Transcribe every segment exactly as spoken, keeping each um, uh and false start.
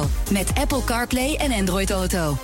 Auto. Met Apple CarPlay en Android Auto.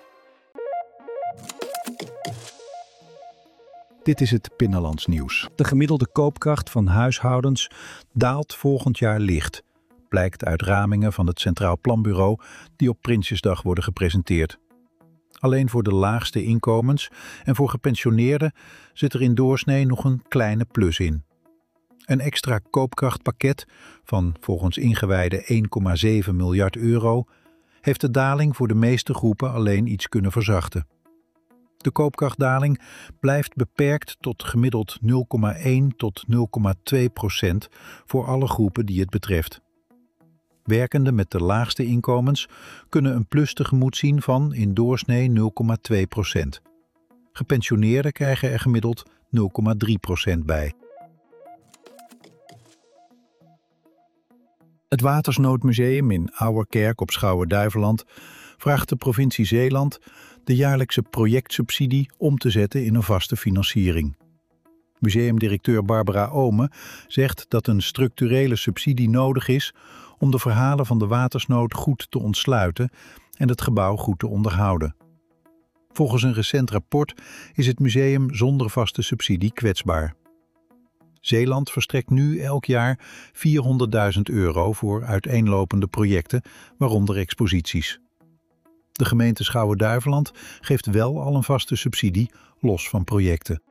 Dit is het Binnenlands nieuws. De gemiddelde koopkracht van huishoudens daalt volgend jaar licht. Blijkt uit ramingen van het Centraal Planbureau die op Prinsjesdag worden gepresenteerd. Alleen voor de laagste inkomens en voor gepensioneerden zit er in doorsnee nog een kleine plus in. Een extra koopkrachtpakket van volgens ingewijden één komma zeven miljard euro heeft de daling voor de meeste groepen alleen iets kunnen verzachten. De koopkrachtdaling blijft beperkt tot gemiddeld nul komma één tot nul komma twee procent voor alle groepen die het betreft. Werkenden met de laagste inkomens kunnen een plus tegemoet zien van in doorsnee nul komma twee procent. Gepensioneerden krijgen er gemiddeld nul komma drie procent bij. Het Watersnoodmuseum in Ouwerkerk op Schouwen-Duiveland vraagt de provincie Zeeland de jaarlijkse projectsubsidie om te zetten in een vaste financiering. Museumdirecteur Barbara Omen zegt dat een structurele subsidie nodig is om de verhalen van de watersnood goed te ontsluiten en het gebouw goed te onderhouden. Volgens een recent rapport is het museum zonder vaste subsidie kwetsbaar. Zeeland verstrekt nu elk jaar vierhonderdduizend euro voor uiteenlopende projecten, waaronder exposities. De gemeente Schouwen-Duiveland geeft wel al een vaste subsidie, los van projecten.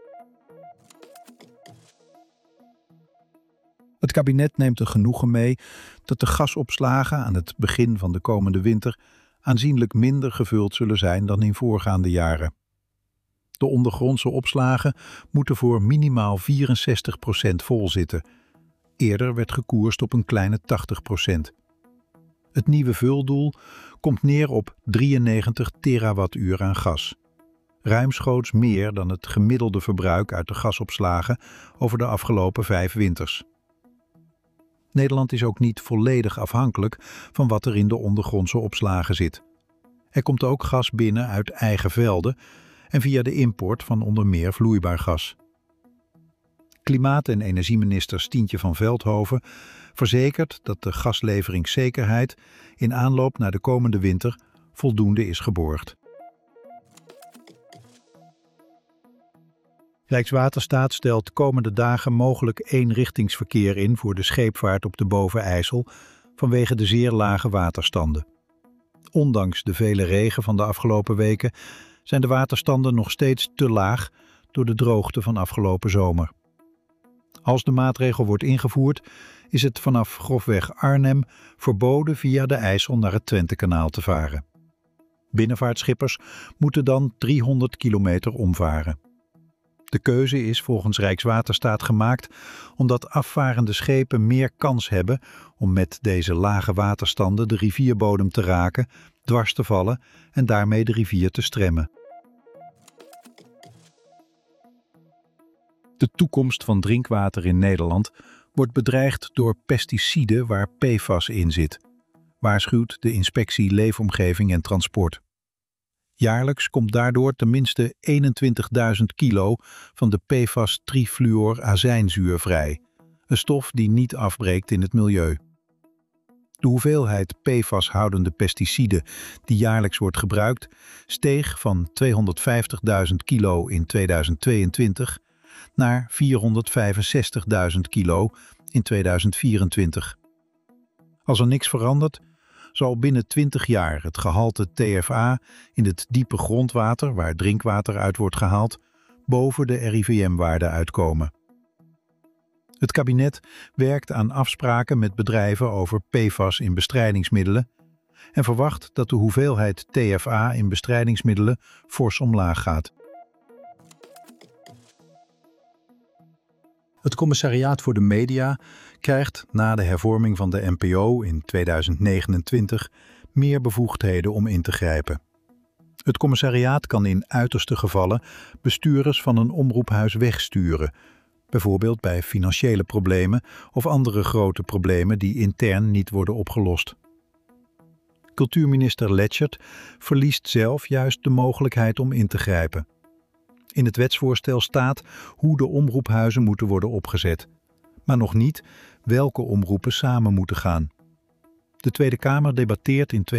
Het kabinet neemt er genoegen mee dat de gasopslagen aan het begin van de komende winter aanzienlijk minder gevuld zullen zijn dan in voorgaande jaren. De ondergrondse opslagen moeten voor minimaal vierenzestig procent vol zitten. Eerder werd gekoerst op een kleine tachtig procent. Het nieuwe vuldoel komt neer op drieënnegentig terawattuur aan gas. Ruimschoots meer dan het gemiddelde verbruik uit de gasopslagen over de afgelopen vijf winters. Nederland is ook niet volledig afhankelijk van wat er in de ondergrondse opslagen zit. Er komt ook gas binnen uit eigen velden en via de import van onder meer vloeibaar gas. Klimaat- en energieminister Stientje van Veldhoven verzekert dat de gasleveringszekerheid in aanloop naar de komende winter voldoende is geborgd. Rijkswaterstaat stelt komende dagen mogelijk eenrichtingsverkeer in voor de scheepvaart op de Boven-IJssel vanwege de zeer lage waterstanden. Ondanks de vele regen van de afgelopen weken zijn de waterstanden nog steeds te laag door de droogte van afgelopen zomer. Als de maatregel wordt ingevoerd, is het vanaf grofweg Arnhem verboden via de IJssel naar het Twentekanaal te varen. Binnenvaartschippers moeten dan driehonderd kilometer omvaren. De keuze is volgens Rijkswaterstaat gemaakt omdat afvarende schepen meer kans hebben om met deze lage waterstanden de rivierbodem te raken, dwars te vallen en daarmee de rivier te stremmen. De toekomst van drinkwater in Nederland wordt bedreigd door pesticiden waar P F A S in zit, waarschuwt de Inspectie Leefomgeving en Transport. Jaarlijks komt daardoor tenminste eenentwintigduizend kilo van de P F A S-trifluorazijnzuur vrij, een stof die niet afbreekt in het milieu. De hoeveelheid P F A S-houdende pesticiden die jaarlijks wordt gebruikt steeg van tweehonderdvijftigduizend kilo in tweeduizend tweeëntwintig naar vierhonderdvijfenzestigduizend kilo in tweeduizend vierentwintig. Als er niks verandert, zal binnen twintig jaar het gehalte T F A in het diepe grondwater, waar drinkwater uit wordt gehaald, boven de R I V M-waarde uitkomen. Het kabinet werkt aan afspraken met bedrijven over P F A S in bestrijdingsmiddelen en verwacht dat de hoeveelheid T F A in bestrijdingsmiddelen fors omlaag gaat. Het Commissariaat voor de Media krijgt na de hervorming van de N P O in tweeduizend negenentwintig meer bevoegdheden om in te grijpen. Het commissariaat kan in uiterste gevallen bestuurders van een omroephuis wegsturen, bijvoorbeeld bij financiële problemen of andere grote problemen die intern niet worden opgelost. Cultuurminister Letchert verliest zelf juist de mogelijkheid om in te grijpen. In het wetsvoorstel staat hoe de omroephuizen moeten worden opgezet, maar nog niet welke omroepen samen moeten gaan. De Tweede Kamer debatteert in